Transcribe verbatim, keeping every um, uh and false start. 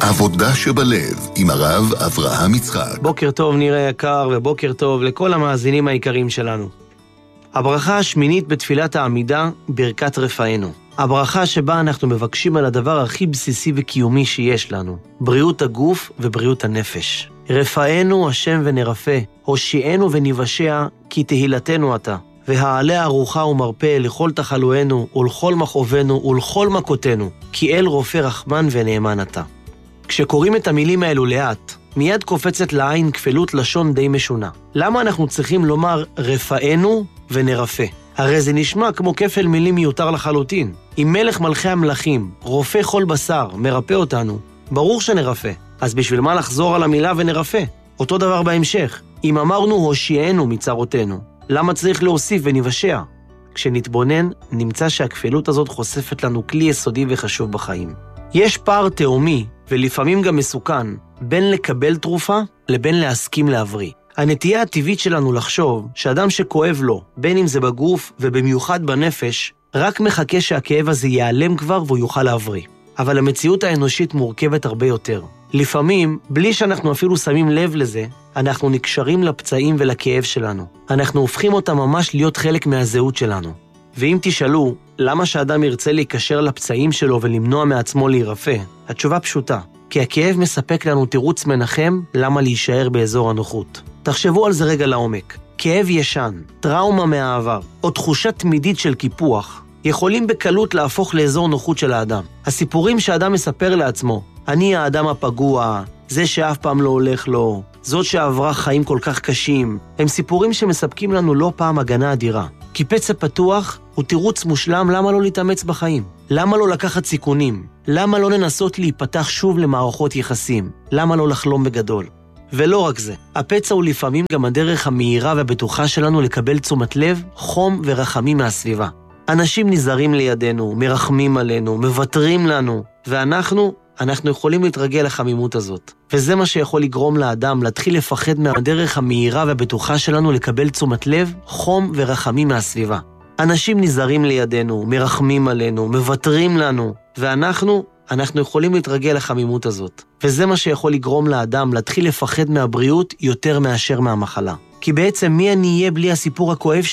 עבודה שבלב עם הרב אברהם יצחק. בוקר טוב נראה יקר ובוקר טוב לכל המאזינים היקרים שלנו. הברכה השמינית בתפילת העמידה, ברכת רפאנו. הברכה שבה אנחנו מבקשים על הדבר הכי בסיסי וקיומי שיש לנו, בריאות הגוף ובריאות הנפש. רפאנו השם ונרפא, הושיענו וניוושע, כי תהילתנו אתה. והעלה ארוחה ומרפא לכל תחלואנו ולכל מכאובנו ולכל מכותנו, כי אל רופא רחמן ונאמן אתה. כשקוראים את המילים האלו לאט, מיד קופצת לעין כפלות לשון די משונה. למה אנחנו צריכים לומר רפאנו ונרפא? הרי זה נשמע כמו כפל מילים מיותר לחלוטין. אם מלך מלכי המלכים, רופא כל בשר, מרפא אותנו, ברור שנרפא. אז בשביל מה לחזור על המילה ונרפא? אותו דבר בהמשך. אם אמרנו הושיענו מצרותינו, למה צריך להוסיף וניוושע? כשנתבונן, נמצא שהכפלות הזאת חושפת לנו כלי יסודי וחשוב בחיים. יש פער תאומי, ולפעמים גם מסוכן, בין לקבל תרופה לבין להסכים להבריא. הנטייה הטבעית שלנו לחשוב שאדם שכואב לו, בין אם זה בגוף ובמיוחד בנפש, רק מחכה שהכאב הזה ייעלם כבר והוא יוכל להבריא. אבל המציאות האנושית מורכבת הרבה יותר. לפעמים, בלי שאנחנו אפילו שמים לב לזה, אנחנו נקשרים לפצעים ולכאב שלנו. אנחנו הופכים אותם ממש להיות חלק מהזהות שלנו. ואם תשאלו, למה שאדם ירצה להיקשר לפצעים שלו ולמנוע מעצמו להירפא? התשובה פשוטה, כי הכאב מספק לנו תירוץ מנחם למה להישאר באזור הנוחות. תחשבו על זה רגע לעומק. כאב ישן, טראומה מהעבר, או תחושה תמידית של קיפוח, יכולים בקלות להפוך לאזור נוחות של האדם. הסיפורים שאדם מספר לעצמו, אני האדם הפגוע, זה שאף פעם לא הולך לו, זאת שעברה חיים כל כך קשים, הם סיפורים שמספקים לנו לא פעם הגנה אדירה. כי פצע פתוח הוא תירוץ מושלם למה לא להתאמץ בחיים. למה לא לקחת סיכונים? למה לא לנסות להיפתח שוב למערכות יחסים? למה לא לחלום בגדול? ולא רק זה, הפצע הוא לפעמים גם הדרך המהירה והבטוחה שלנו לקבל תשומת לב, חום ורחמים מהסביבה. אנשים נזהרים לידינו, מרחמים עלינו, מוותרים לנו, ואנחנו, אנחנו יכולים להתרגל לחמימות הזאת. וזה מה שיכול לגרום לאדם להתחיל לפחד מהדרך המהירה והבטוחה שלנו לקבל תשומת לב, חום ורחמים מהסביבה. אנשים נזהרים לידינו, מרחמים עלינו, מוותרים לנו, ואנחנו, אנחנו יכולים להתרגל לחמימות הזאת. וזה מה שיכול לגרום לאדם להתחיל לפחד מהבריאות יותר מאשר מהמחלה. כי בעצם מי אני אהיה בלי הסיפור הכואב